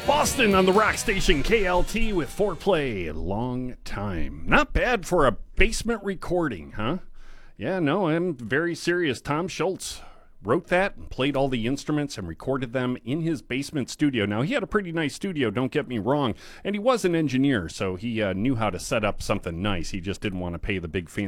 Boston on the rock station KLT with Foreplay. Long time. Not bad for a basement recording, huh? Yeah, no, I'm very serious. Tom Schultz wrote that and played all the instruments and recorded them in his basement studio. Now, he had a pretty nice studio, don't get me wrong, and he was an engineer, so he knew how to set up something nice. He just didn't want to pay the big fancy